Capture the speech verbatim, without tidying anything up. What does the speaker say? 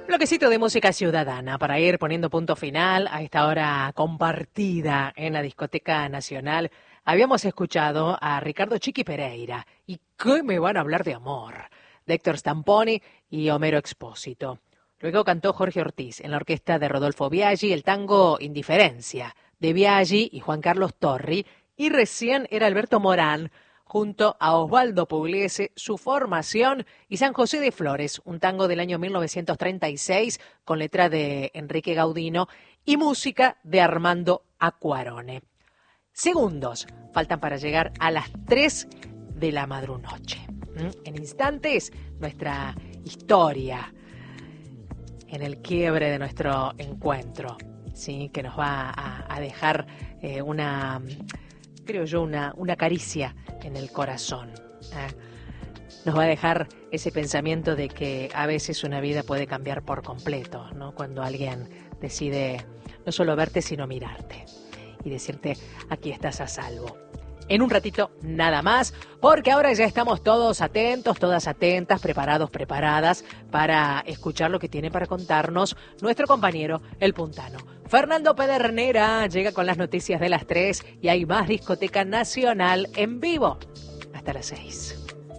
Bloquecito de música ciudadana para ir poniendo punto final a esta hora compartida en la Discoteca Nacional. Habíamos escuchado a Ricardo Chiqui Pereira y ¿qué me van a hablar de amor? De Héctor Stamponi y Homero Expósito. Luego cantó Jorge Ortiz en la orquesta de Rodolfo Biaggi el tango Indiferencia de Biaggi y Juan Carlos Torri, y recién era Alberto Morán junto a Osvaldo Pugliese, Su formación, y San José de Flores, un tango del año mil novecientos treinta y seis con letra de Enrique Gaudino y música de Armando Acquarone. Segundos faltan para llegar a las tres de la madrunoche. En instantes, nuestra historia en el quiebre de nuestro encuentro, ¿sí? Que nos va a, a dejar eh, una, creo yo, una, una caricia en el corazón. ¿eh? Nos va a dejar ese pensamiento de que a veces una vida puede cambiar por completo, ¿no? Cuando alguien decide no solo verte, sino mirarte y decirte, aquí estás a salvo. En un ratito nada más, porque ahora ya estamos todos atentos, todas atentas, preparados, preparadas para escuchar lo que tiene para contarnos nuestro compañero, el puntano. Fernando Pedernera llega con las noticias de las tres y hay más Discoteca Nacional en vivo hasta las seis.